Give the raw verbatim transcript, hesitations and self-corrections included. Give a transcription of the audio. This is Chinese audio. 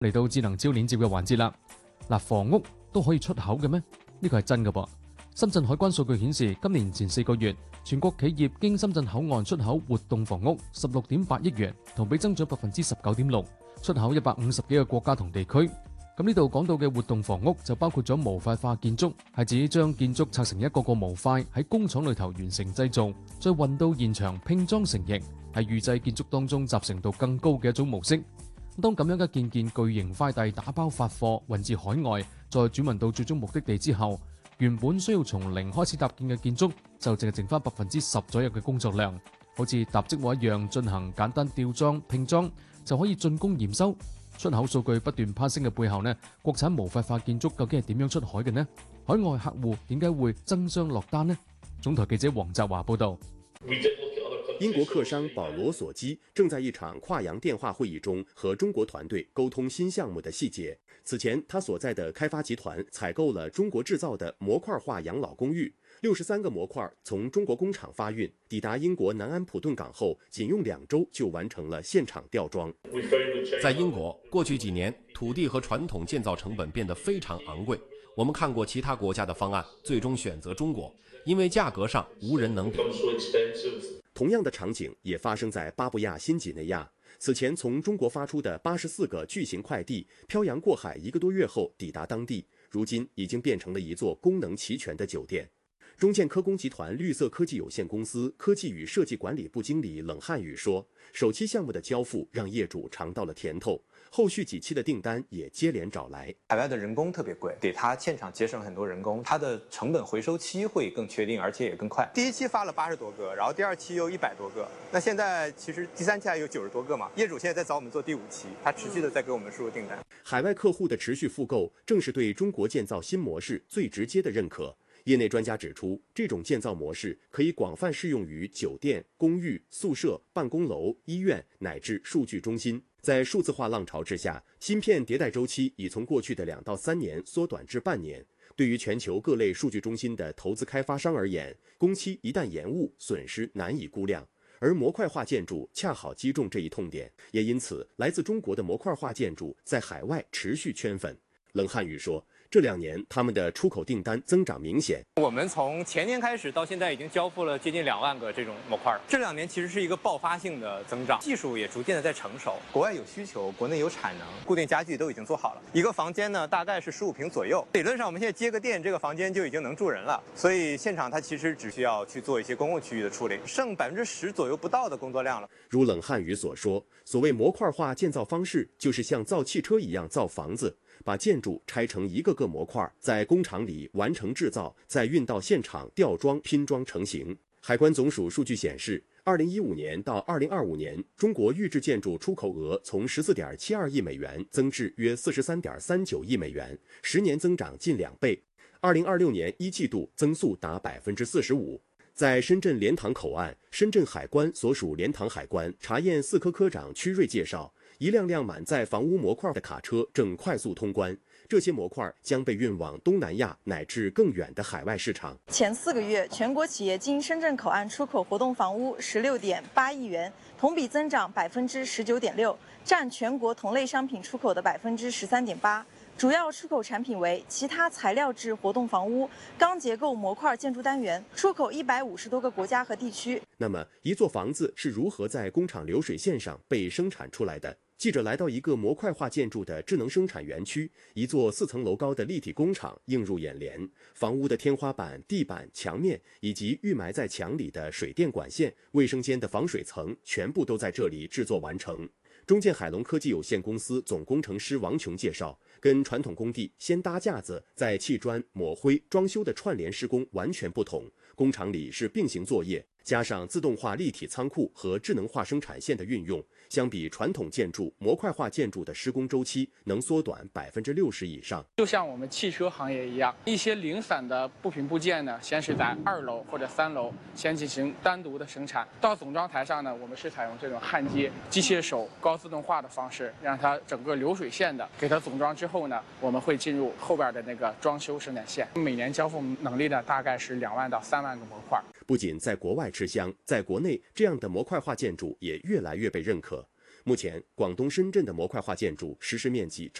嚟到智能招鏈接嘅環節啦。嗱，房屋都可以出口嘅咩？呢個係真嘅噃。深圳海關數據顯示，今年前四個月，全國企業經深圳口岸出口活動房屋十六點八億元，同比增長百分之十九點六，出口一百五十幾個國家同地區。咁呢度講到嘅活動房屋就包括咗模塊化建築，係指將建築拆成一個個模塊喺工廠裏頭完成製造，再運到現場拼裝成型，係預製建築當中集成度更高嘅一種模式。當咁樣嘅件件巨型快遞打包發貨運至海外，再轉運到最終目的地之後，原本需要從零開始搭建嘅建築就淨係剩翻百分之十左右嘅工作量，好似搭積木一樣進行簡單吊裝拼裝就可以竣工驗收。出口數據不斷攀升嘅背後呢，國產模塊化建築究竟係點樣出海嘅呢？海外客戶點解會爭相落單呢？總台記者黃澤華報道。 英國客商保羅索基正在一場跨洋電話會議中和中國團隊溝通新項目的細節。此前，他所在的開發集團採購了中國製造的模塊化養老公寓，六十三個模塊從中國工廠發運，抵達英國南安普頓港後，僅用兩週就完成了現場吊裝。 在英國，過去幾年土地和傳統建造成本變得非常昂貴。我們看過其他國家的方案，最終選擇中國，因為價格上無人能比。 同樣的場景也發生在巴布亞新幾內亞。此前從中國發出的八十四個巨型快遞漂洋過海一個多月後抵達當地，如今已經變成了一座功能齊全的酒店。中建科工集團綠色科技有限公司科技與設計管理部經理冷漢宇說，首期項目的交付讓業主嘗到了甜頭，後續幾期的訂單也接連找來。 海外的人工特別貴，給他現場節省很多人工，它的成本回收期會更確定，而且也更快。 第一期發了八十多個，然後第二期有一百多個，那現在其實第三期還有九十多個嘛。業主現在在找我們做第五期，他持續的在給我們輸入訂單。 海外客戶的持續復購，正是對中國建造新模式最直接的認可。業內專家指出，這種建造模式可以廣泛適用於酒店、公寓、宿舍、辦公樓、醫院乃至數據中心。在數字化浪潮之下，芯片迭代週期已從過去的兩到三年縮短至半年。對於全球各類數據中心的投資開發商而言，工期一旦延誤，損失難以估量。而模塊化建築恰好擊中這一痛點，也因此來自中國的模塊化建築在海外持續圈粉。冷漢宇說，這兩年他們的出口訂單增長明顯。 我們從前年開始到現在已經交付了接近兩萬個這種模塊。這兩年其實是一個爆發性的增長，技術也逐漸的在成熟。 國外有需求，國內有產能，固定家具都已經做好了。一個房間呢，大概是十五平左右。理論上我們現在接個電，這個房間就已經能住人了。所以現場它其實只需要去做一些公共區域的處理，剩百分之十左右不到的工作量了。 如冷漢宇所說，所謂模塊化建造方式，就是像造汽車一樣造房子。把建築拆成一個個模塊，在工廠裡完成製造，再運到現場吊裝拼裝成型。海關總署數據顯示，二零一五年到二零二五年，中國預製建築出口額從十四點七二億美元增至約四十三點三九億美元，十年增長近兩倍。二零二六年一季度增速達百分之四十五。在深圳蓮塘口岸，深圳海關所屬蓮塘海關查驗四科科長屈瑞介紹，一輛輛滿載房屋模塊的卡車正快速通關，這些模塊將被運往東南亞乃至更遠的海外市場。 前四個月，全國企業經深圳口岸出口活動房屋十六點八億元，同比增長百分之十九點六，佔全國同類商品出口的百分之十三點八。主要出口產品為其他材料製活動房屋、鋼結構模塊建築單元，出口一百五十多個國家和地區。 那麼，一座房子是如何在工廠流水線上被生產出來的？記者來到一個模塊化建築的智能生產園區，一座四層樓高的立體工廠映入眼簾。房屋的天花板、地板、牆面以及預埋在牆裡的水電管線、衛生間的防水層，全部都在這裡製作完成。中建海龍科技有限公司總工程師王瓊介紹，跟傳統工地先搭架子再砌磚抹灰裝修的串聯施工完全不同，工廠裡是並行作業，加上自動化立體倉庫和智能化生產線的運用，相比傳統建築模塊化建築的施工週期能縮短百分之六十以上。 就像我們汽車行業一樣，一些零散的部品部件呢，先是在二樓或者三樓先進行單獨的生產，到總裝台上呢，我們是採用這種焊接、機械手、高自動化的方式，讓它整個流水線的給它總裝之後呢，我們會進入後邊的那個裝修生產線。每年交付能力呢，大概是兩萬到三萬個模塊。 不僅在國外吃香，在國內這樣的模塊化建築也越來越被認可。 目前，广东深圳的模块化建筑实施面积超